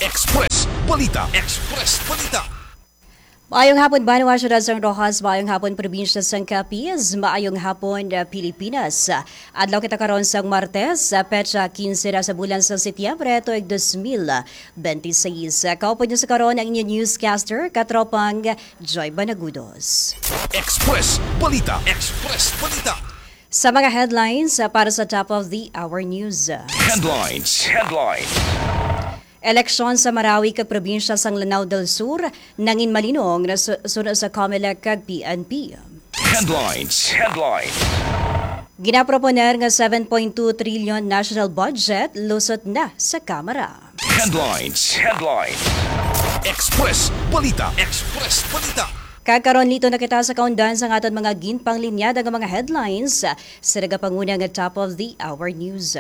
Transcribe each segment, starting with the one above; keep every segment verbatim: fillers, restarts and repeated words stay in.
Express Balita. Express Balita. Maayong hapon, Banwa Ciudad San Rojas, maayong hapon, Probinsya San Capiz, maayong hapon, uh, Pilipinas. Adlaw kita karon sa Martes, uh, petsa quince na sa bulan sa Setyembre, tuig two mil twenty-six. Kaupo niyo sa karon ang inyong newscaster, katropang Joy Banagudos. Express Balita. Express Balita. Sa mga headlines, uh, para sa top of the hour news. Headlines. Headlines. Eleksyon sa Marawi kag probinsya sang Lanao del Sur nangin malinong na sunod sa COMELEC kag P N P. Headlines. Headlines. Ginaproponer nga seven point two trillion national budget lusot na sa Kamara. Headlines. Headlines. Express Balita. Express Balita. Kagkaron nito na kita sa kaundan sa aton mga ginpanglinyada nga mga headlines sa nagapanguna nga top of the hour news.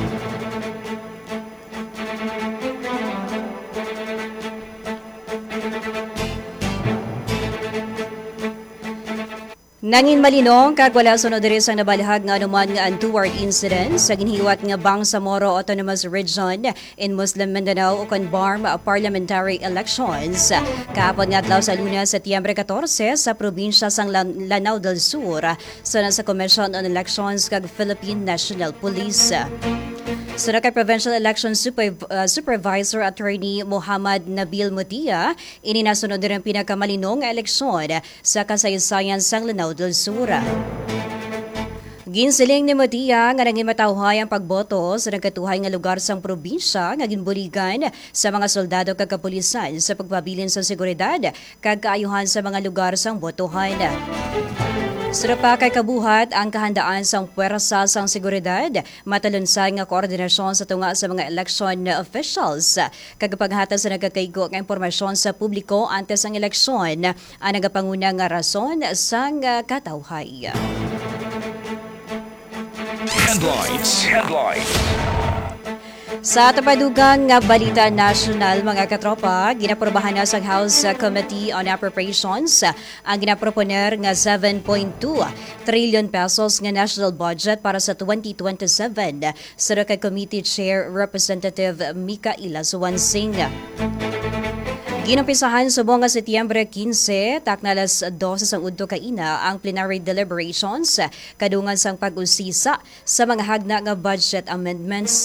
Nangin malinong kag wala sunod diri sang nabalihag nga anuman nga untoward incident sa ginhiwat nga Bangsamoro Autonomous Region in Muslim Mindanao o Conbarm parliamentary elections. Kahapon nga adlaw sa Lunes, Setyembre fourteen sa probinsya sang Lanao del Sur sa nasa Commission on Elections kag Philippine National Police. Sa kay Provincial Election Superv- uh, Supervisor Attorney Muhammad Nabil Mutia, ininasunod din ang pinakamalinong eleksyon sa kasaysayan sang Lanao del Sur. Ginsiling ni Mutia nga nangin matawhay ang pagboto sa nagkatuhay nga lugar sang probinsya nga ginbuligan sa mga soldado kag kapulisan sa pagpabilin sa seguridad kag kaayuhan sa mga lugar sang botohan. Sura pa kay kabuhat ang kahandaan sang puwersa sang seguridad, matalunsay nga koordinasyon sa tunga sa mga election officials. Kagapaghatag sa nagkakaigo nga impormasyon sa publiko antes ang eleksyon, ang nagapanguna nga rason sang katawhay. Headlines. Headlines. Sa tapadugang nga balita national, mga katropa, ginaprobahan na sa House Committee on Appropriations ang ginaproponer nga seven point two trillion pesos nga national budget para sa twenty twenty-seven sa kay Committee Chair Representative Micaela Suwansing. Ginumpisahan sa buong Setyembre quince, taknalas twelve sang udto kaina ang plenary deliberations kadungan sang pag-usisa sa mga hagna nga budget amendments.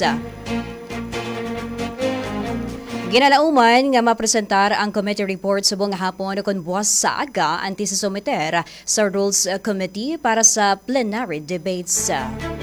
Ginalauman nga mapresentar ang committee report sa buong hapon kung buwas sa aga antes sa someter sa Rules Committee para sa plenary debates.